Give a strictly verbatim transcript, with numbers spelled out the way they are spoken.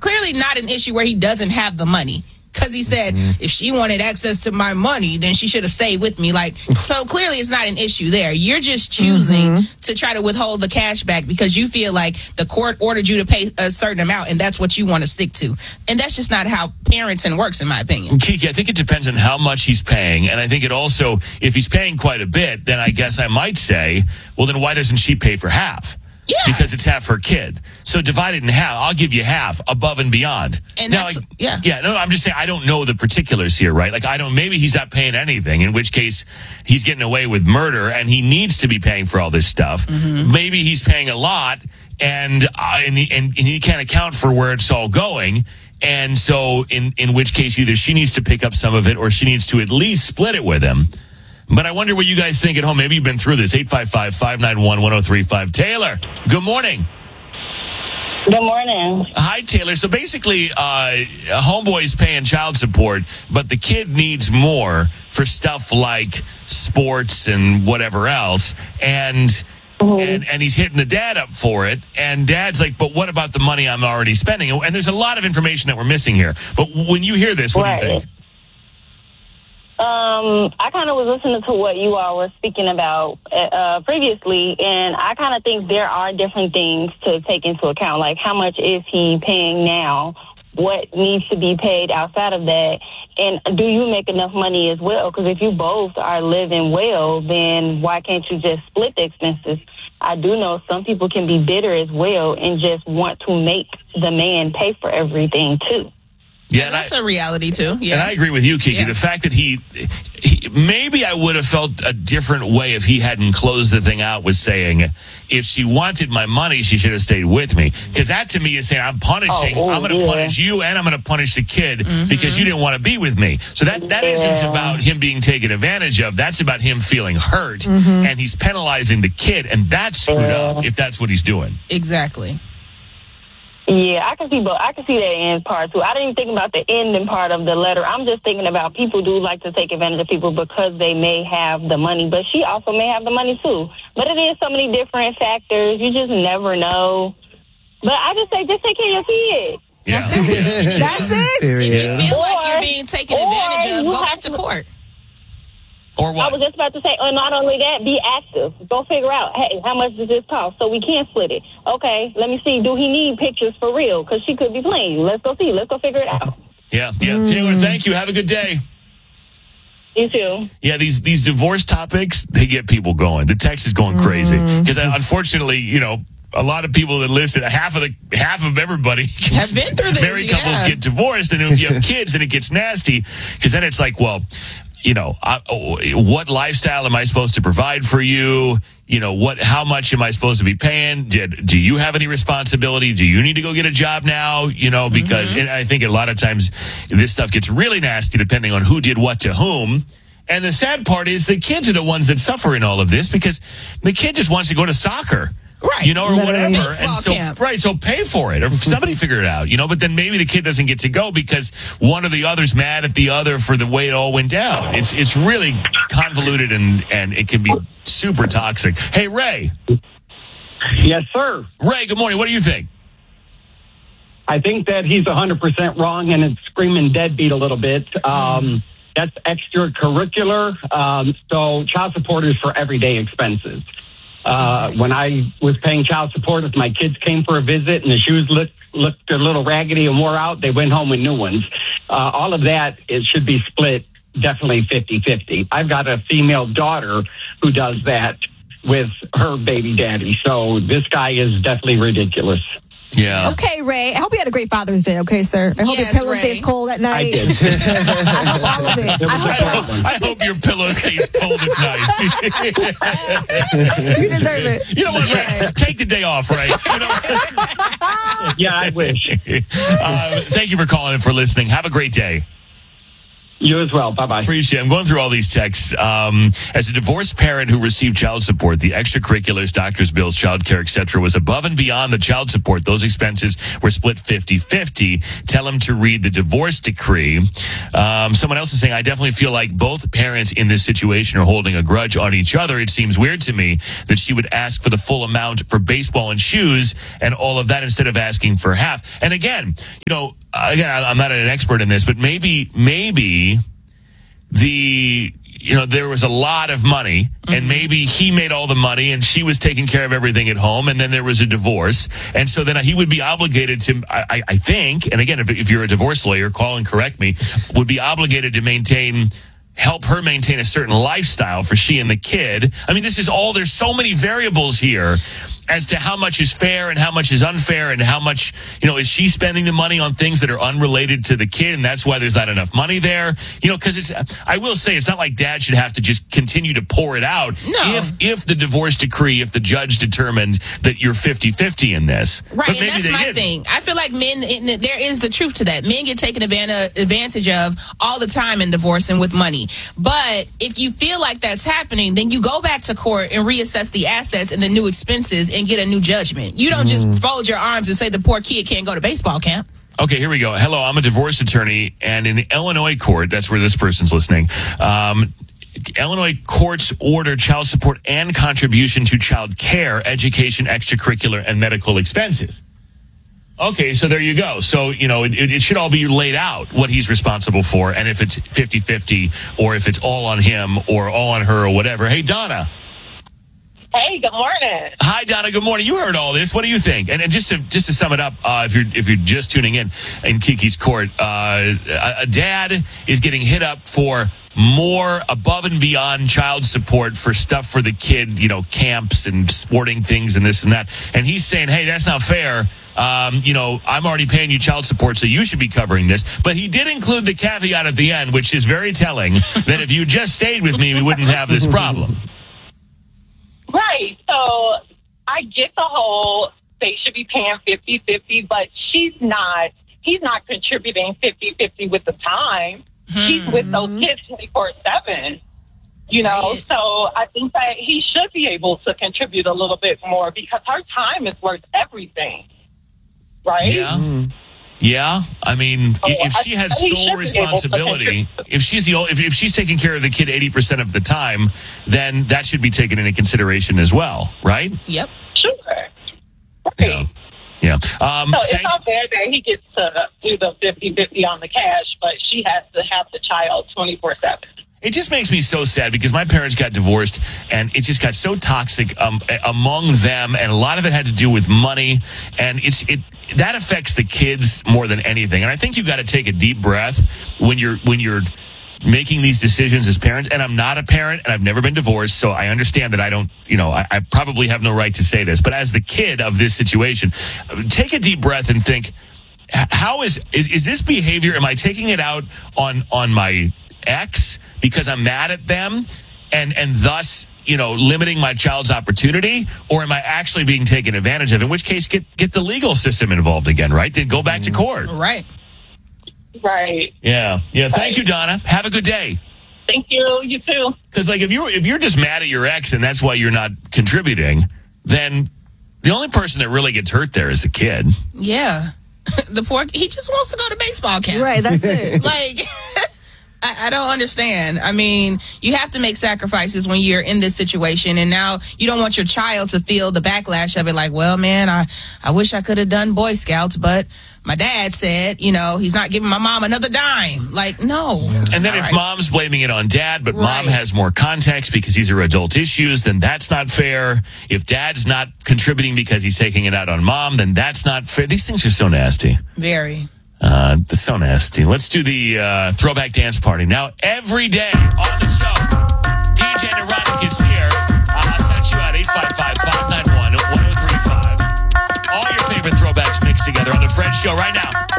clearly not an issue where he doesn't have the money. Because he said, mm-hmm. if she wanted access to my money, then she should have stayed with me. Like, so clearly it's not an issue there. You're just choosing mm-hmm. to try to withhold the cash back because you feel like the court ordered you to pay a certain amount and that's what you want to stick to. And that's just not how parenting works, in my opinion. Kiki, I think it depends on how much he's paying. And I think it also, if he's paying quite a bit, then I guess I might say, well, then why doesn't she pay for half? Yeah. Because it's half her kid. So divide it in half. I'll give you half above and beyond. And now, that's, I, yeah. Yeah, no, I'm just saying I don't know the particulars here, right? Like, I don't, maybe he's not paying anything, in which case he's getting away with murder and he needs to be paying for all this stuff. Mm-hmm. Maybe he's paying a lot and, uh, and, and, and he can't account for where it's all going. And so in, in which case either she needs to pick up some of it or she needs to at least split it with him. But I wonder what you guys think at home. Maybe you've been through this. eight five five, five nine one, one oh three five. Taylor, good morning. Good morning. Hi, Taylor. So basically, uh, homeboy's paying child support, but the kid needs more for stuff like sports and whatever else. And, mm-hmm. and, and he's hitting the dad up for it. And dad's like, but what about the money I'm already spending? And there's a lot of information that we're missing here. But when you hear this, what right. do you think? Um, I kind of was listening to what you all were speaking about uh, previously, and I kind of think there are different things to take into account, like how much is he paying now, what needs to be paid outside of that, and do you make enough money as well? Because if you both are living well, then why can't you just split the expenses? I do know some people can be bitter as well and just want to make the man pay for everything, too. Yeah, that's I, a reality too. Yeah, and I agree with you, Kiki. Yeah. The fact that he, he, maybe I would have felt a different way if he hadn't closed the thing out with saying, if she wanted my money, she should have stayed with me. Because that to me is saying, I'm punishing, oh, oh, I'm going to yeah. punish you and I'm going to punish the kid mm-hmm. because you didn't want to be with me. So that, that yeah. isn't about him being taken advantage of. That's about him feeling hurt mm-hmm. and he's penalizing the kid, and that's screwed yeah. up if that's what he's doing. Exactly. Yeah, I can see, but I can see that end part too. I didn't even think about the ending part of the letter. I'm just thinking about people do like to take advantage of people because they may have the money, but she also may have the money too. But it is so many different factors. You just never know. But I just say, just take care of your kids. Yeah. That's it. That's it. Period. If you feel or, like you're being taken advantage of, go back to court. Or what? I was just about to say, oh, not only that, be active. Go figure out, hey, how much does this cost? So we can split it. Okay, let me see. Do he need pictures for real? Because she could be playing. Let's go see. Let's go figure it out. Yeah, yeah. Mm. Taylor, thank you. Have a good day. You too. Yeah, these these divorce topics, they get people going. The text is going crazy. Because mm. unfortunately, you know, a lot of people that listen, half of the half of everybody have been through this. Married yeah. couples get divorced, and if you have kids, then it gets nasty. Because then it's like, well, you know, I, what lifestyle am I supposed to provide for you? You know, what? How much am I supposed to be paying? Did, do you have any responsibility? Do you need to go get a job now? You know, because mm-hmm. and I think a lot of times this stuff gets really nasty depending on who did what to whom. And the sad part is the kids are the ones that suffer in all of this because the kid just wants to go to soccer. Right. You know, or whatever. Baseball and so, camp. right, so pay for it. Or somebody figure it out, you know, but then maybe the kid doesn't get to go because one or the other's mad at the other for the way it all went down. It's it's really convoluted and, and it can be super toxic. Hey, Ray. Yes, sir. Ray, good morning. What do you think? I think that he's one hundred percent wrong and it's screaming deadbeat a little bit. Um, that's extracurricular. Um, so child support is for everyday expenses. Uh, when I was paying child support, if my kids came for a visit and the shoes looked, looked a little raggedy and wore out, they went home with new ones. Uh, all of that, it should be split definitely fifty-fifty. I've got a female daughter who does that with her baby daddy. So this guy is definitely ridiculous. Yeah. Okay, Ray. I hope you had a great Father's Day, okay, sir? I hope yes, your pillow Ray. stays cold at night. I did. I hope all of it. it I, I, hope hope, I hope your pillow stays cold at night. You deserve it. You know what, Ray? Take the day off, Ray. You know? Yeah, I wish. Uh, thank you for calling and for listening. Have a great day. You as well. Bye-bye. Appreciate it. I'm going through all these texts. Um, as a divorced parent who received child support, the extracurriculars, doctor's bills, childcare, et cetera, was above and beyond the child support. Those expenses were split fifty-fifty. Tell him to read the divorce decree. Um, someone else is saying, I definitely feel like both parents in this situation are holding a grudge on each other. It seems weird to me that she would ask for the full amount for baseball and shoes and all of that instead of asking for half. And again, you know, again, I'm not an expert in this, but maybe, maybe the, you know, there was a lot of money and Mm-hmm. maybe he made all the money and she was taking care of everything at home. And then there was a divorce. And so then he would be obligated to, I, I think, and again, if, if you're a divorce lawyer, call and correct me, would be obligated to maintain help her maintain a certain lifestyle for she and the kid. I mean, this is all, there's so many variables here as to how much is fair and how much is unfair and how much, you know, is she spending the money on things that are unrelated to the kid and that's why there's not enough money there? You know, because it's, I will say, it's not like dad should have to just continue to pour it out. No. If, if the divorce decree, if the judge determined that you're fifty-fifty in this. Right, But and maybe that's they my didn't. thing. I feel like men, it, there is the truth to that. Men get taken advantage, advantage of all the time in divorce and with money. But if you feel like that's happening, then you go back to court and reassess the assets and the new expenses and get a new judgment. You don't just fold your arms and say the poor kid can't go to baseball camp. Okay, here we go. Hello, I'm a divorce attorney, and in Illinois court, that's where this person's listening, um, Illinois courts order child support and contribution to child care, education, extracurricular, and medical expenses. Okay, so there you go. So, you know, it, it should all be laid out what he's responsible for, and if it's fifty-fifty, or if it's all on him, or all on her, or whatever. Hey, Donna. Hey, good morning. Hi, Donna. Good morning. You heard all this. What do you think? And, and just to just to sum it up, uh, if you're if you're just tuning in in Kiki's court, uh, a, a dad is getting hit up for more above and beyond child support for stuff for the kid, you know, camps and sporting things and this and that. And he's saying, hey, that's not fair. Um, you know, I'm already paying you child support, so you should be covering this. But he did include the caveat at the end, which is very telling, that if you just stayed with me, we wouldn't have this problem. Right. So I get the whole they should be paying fifty-fifty, but she's not, he's not contributing fifty-fifty with the time. She's with those kids twenty-four seven. You know, so I think that he should be able to contribute a little bit more because her time is worth everything. Right? Yeah. Yeah, I mean, Oh, if she I- had he should be sole able to responsibility, contribute. if she's the ol- if, if she's taking care of the kid eighty percent of the time, then that should be taken into consideration as well, right? Yep. Sure. Right. Yeah. Yeah. Um, So it's thank- not fair that he gets to do the fifty-fifty on the cash, but she has to have the child twenty-four seven. It just makes me so sad because my parents got divorced and it just got so toxic um, among them, and a lot of it had to do with money, and it's it that affects the kids more than anything. And I think you got to take a deep breath when you're when you're making these decisions as parents. And I'm not a parent and I've never been divorced, so I understand that I don't, you know, I, I probably have no right to say this, but as the kid of this situation, take a deep breath and think, how is is, is this behavior? Am I taking it out on on my ex because I'm mad at them and and thus, you know, limiting my child's opportunity, or am I actually being taken advantage of? In which case, get get the legal system involved again, right? Then go back to court. Right. Right. Yeah, yeah. Thank you, Donna. Have a good day. Thank you. You too. Because like if you if you're just mad at your ex and that's why you're not contributing, then the only person that really gets hurt there is the kid. Yeah. The poor, he just wants to go to baseball camp. Right, that's it. Like, I, I don't understand. I mean, you have to make sacrifices when you're in this situation, and now you don't want your child to feel the backlash of it. Like, well, man, I, I wish I could have done Boy Scouts, but my dad said, you know, he's not giving my mom another dime. Like, no. And then All if right. mom's blaming it on dad, but mom Right. has more context because these are adult issues, then that's not fair. If dad's not contributing because he's taking it out on mom, then that's not fair. These things are so nasty. Very. Uh, so nasty. Let's do the uh, throwback dance party. Now, every day on the show, D J Neurotic is here. Uh, I'll set you out eight five five, five nine one, one oh three five. All your favorite throwbacks mixed together on The Fred Show right now.